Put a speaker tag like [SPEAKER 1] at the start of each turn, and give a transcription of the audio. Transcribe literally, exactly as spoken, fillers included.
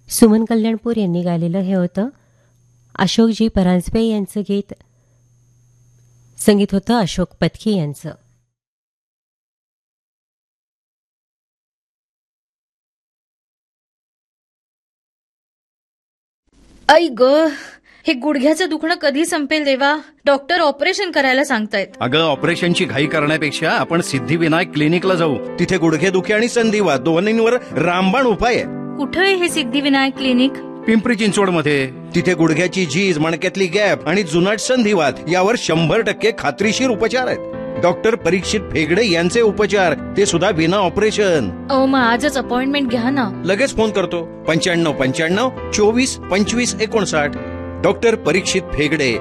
[SPEAKER 1] सुमन कल्याणपूर यांनी गायलेलं हे होतं अशोकजी परांजपे यांचं गीत. संगीत होतं अशोक पत्की यांचं.
[SPEAKER 2] आई ग, हे गुडघ्याचं दुखणं कधी संपेल देवा? डॉक्टर ऑपरेशन करायला सांगतायत.
[SPEAKER 3] अगं, ऑपरेशनची घाई करण्यापेक्षा आपण सिद्धिविनायक क्लिनिकला जाऊ. तिथे गुडघेदुखी आणि संधिवात दोन्हींवर रामबाण उपाय आहे.
[SPEAKER 2] कुठे आहे हे सिद्धिविनायक क्लिनिक?
[SPEAKER 3] पिंपरी चिंचवड मध्ये. तिथे गुडघ्याची झीज, मणक्यातली गॅप आणि जुनाट संधिवात यावर शंभर टक्के खात्रीशीर उपचार आहेत. डॉक्टर परीक्षित फेगडे यांचे उपचार, ते सुद्धा विना ऑपरेशन.
[SPEAKER 2] अहो, मग आजच अपॉइंटमेंट घ्या ना.
[SPEAKER 3] लगेच फोन करतो. पंच्याण्णव पंच्याण्णव चोवीस पंचवीस एकोणसाठ. डॉक्टर परीक्षित फेगडे,